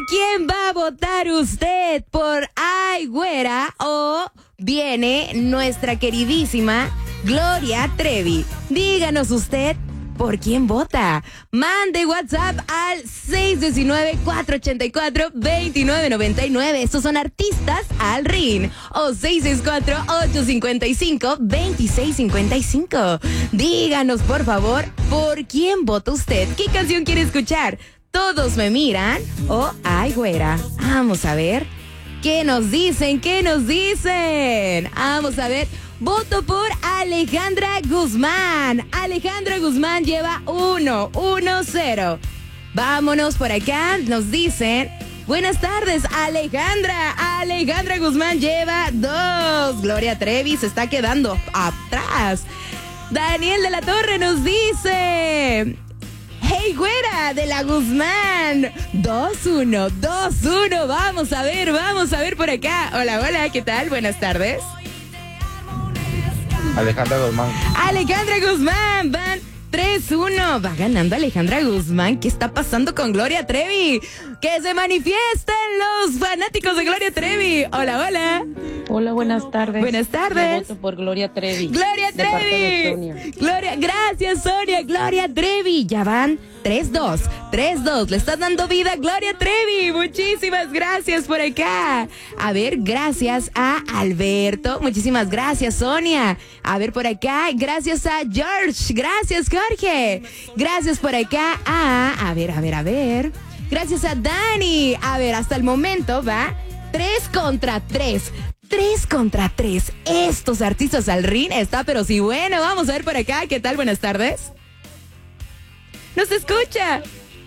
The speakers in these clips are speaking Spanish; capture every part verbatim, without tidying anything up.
¿Por quién va a votar usted? ¿Por Ay Güera o viene nuestra queridísima Gloria Trevi? Díganos usted, ¿por quién vota? Mande WhatsApp al seis uno nueve, cuatro ocho cuatro, dos nueve nueve nueve. Estos son artistas al ring. O seis seis cuatro, ocho cinco cinco, dos seis cinco cinco. Díganos, por favor, ¿por quién vota usted? ¿Qué canción quiere escuchar? ¿Todos me miran? O Ay Güera. Vamos a ver. ¿Qué nos dicen? ¿Qué nos dicen? Vamos a ver. Voto por Alejandra Guzmán. Alejandra Guzmán lleva uno, uno, cero. Vámonos por acá. Nos dicen, buenas tardes, Alejandra. Alejandra Guzmán lleva dos. Gloria Trevi se está quedando atrás. Daniel de la Torre nos dice, hey Güera de la Guzmán. dos uno, dos uno. Vamos a ver, vamos a ver por acá. Hola, hola, ¿qué tal? Buenas tardes. Alejandra Guzmán. Alejandra Guzmán, van tres uno. Va ganando Alejandra Guzmán. ¿Qué está pasando con Gloria Trevi? ¡Que se manifiesten los fanáticos de Gloria Trevi! Hola, hola. Hola, buenas tardes. Buenas tardes. Yo voto por Gloria Trevi. Gloria de parte de Trevi. Sonia. Gloria, gracias Sonia. Gloria Trevi. Ya van tres dos. tres dos. Le estás dando vida a Gloria Trevi. Muchísimas gracias por acá. A ver, gracias a Alberto. Muchísimas gracias, Sonia. A ver por acá. Gracias a George. Gracias, Jorge. Gracias por acá a... A ver, a ver, a ver. Gracias a Dani. A ver, hasta el momento va tres contra tres. Tres contra tres. Estos artistas al ring está, pero sí, bueno, vamos a ver por acá. ¿Qué tal? Buenas tardes. ¿No se escucha?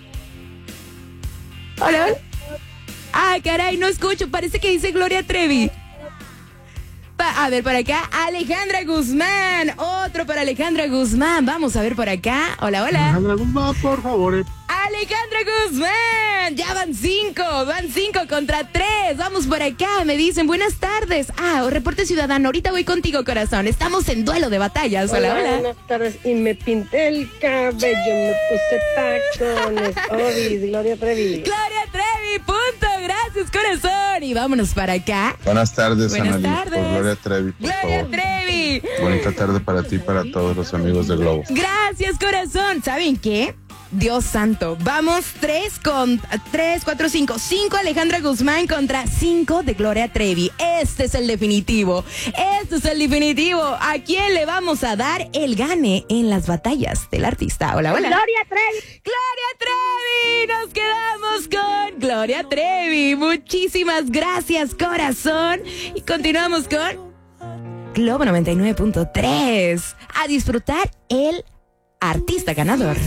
Hola, hola. Ah, caray, no escucho. Parece que dice Gloria Trevi. Pa- a ver, por acá, Alejandra Guzmán. Otro para Alejandra Guzmán. Vamos a ver por acá. Hola, hola. Alejandra Guzmán, por favor. Alejandra Guzmán. Ya van cinco. Van cinco contra tres. Vamos por acá. Me dicen buenas tardes. Ah, reporte ciudadano. Ahorita voy contigo, corazón. Estamos en duelo de batallas. Hola, hola. Buenas tardes. Y me pinté el cabello, me puse tacones. Obis, Gloria Trevi. Gloria Trevi, punto. Gracias, corazón. Y vámonos para acá. Buenas tardes, Buenas Annalise, tardes. por Gloria Trevi, por Gloria favor. Trevi. Bonita tarde para ti y para todos los amigos de Globo. Gracias, corazón. ¿Saben qué? Dios santo. Vamos tres con tres, cuatro, cinco. Cinco Alejandra Guzmán contra cinco de Gloria Trevi. Este es el definitivo. Este es el definitivo. ¿A quién le vamos a dar el gane en las batallas del artista? Hola, hola. Gloria Trevi. Gloria Trevi. Nos quedamos con Gloria Trevi. Muchísimas gracias, corazón. Y continuamos con Globo noventa y nueve punto tres. A disfrutar el artista ganador.